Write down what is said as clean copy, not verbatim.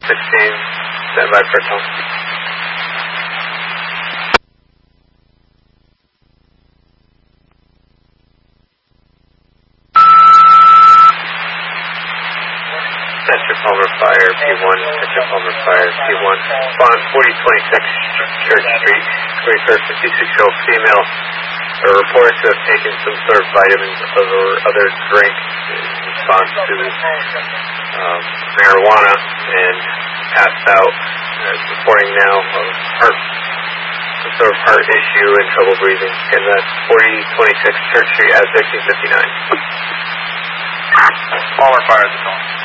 stand by for call. Center Palmer Fire, P1, Center Palmer Fire, P1, spawn 4026 Church Street, 21st, 56-year-old female. Reports of taking some sort of vitamins or other drink in response to marijuana and passed out. Reporting now of some sort of heart issue and trouble breathing. And that's 4026 Church Street at 1359. Palmer Fire is calling.